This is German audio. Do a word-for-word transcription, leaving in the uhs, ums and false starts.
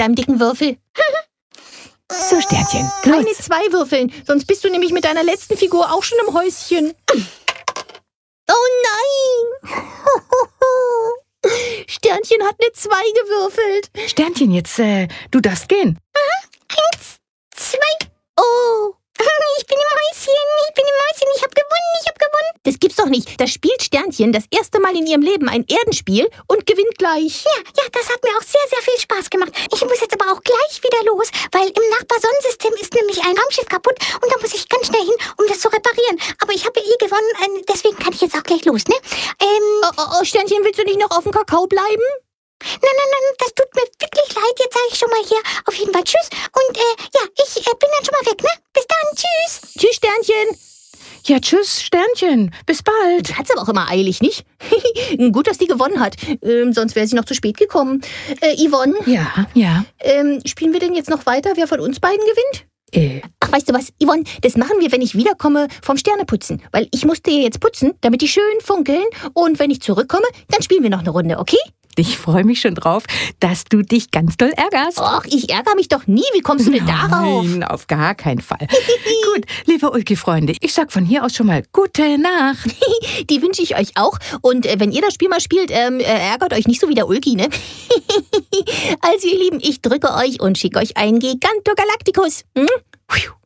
deinem dicken Würfel. So, Sternchen, Keine los. zwei Würfeln, sonst bist du nämlich mit deiner letzten Figur auch schon im Häuschen. Oh nein! Sternchen hat eine zwei gewürfelt. Sternchen, jetzt, äh, du darfst gehen. Eins, zwei. Oh, Ich bin im Häuschen, ich bin im Häuschen, ich hab gewonnen, ich hab gewonnen. das gibt's doch nicht. Da spielt Sternchen das erste Mal in ihrem Leben ein Erdenspiel und gewinnt gleich. Ja, ja, das hat mir auch sehr, sehr viel Spaß gemacht. Ich muss jetzt aber auch gleich wieder los, weil im Nachbarsonnensystem ist nämlich ein Raumschiff kaputt und da muss ich ganz schnell hin, um das zu reparieren. Aber ich habe ja eh gewonnen, äh, deswegen kann ich jetzt auch gleich los, ne? Ähm, Oh, oh, oh, Sternchen, willst du nicht noch auf dem Kakao bleiben? nein, nein, nein, das tut mir wirklich leid. Jetzt sage ich schon mal hier auf jeden Fall Tschüss. Und äh, ja, ich äh, bin dann schon mal weg, ne? Bis dann, Tschüss. Tschüss, Sternchen. Ja, tschüss, Sternchen. Bis bald. Die hat's aber auch immer eilig, nicht? Gut, dass die gewonnen hat. Ähm, sonst wäre sie noch zu spät gekommen. Äh, Yvonne, Ja, ja. ähm, spielen wir denn jetzt noch weiter, wer von uns beiden gewinnt? Äh, Ach, weißt du was, Yvonne, das machen wir, wenn ich wiederkomme vom Sterneputzen. Weil ich musste ja jetzt putzen, damit die schön funkeln. Und wenn ich zurückkomme, dann spielen wir noch eine Runde, okay? ich freue mich schon drauf, dass du dich ganz doll ärgerst. Och, ich ärgere mich doch nie. Wie kommst du denn darauf? Nein, auf gar keinen Fall. Gut, liebe Ulki-Freunde, ich sag von hier aus schon mal gute Nacht. Die wünsche ich euch auch. Und äh, wenn ihr das Spiel mal spielt, ähm, äh, ärgert euch nicht so wie der Ulki, ne? Also ihr Lieben, ich drücke euch und schicke euch einen Gigantogalaktikus. Hm?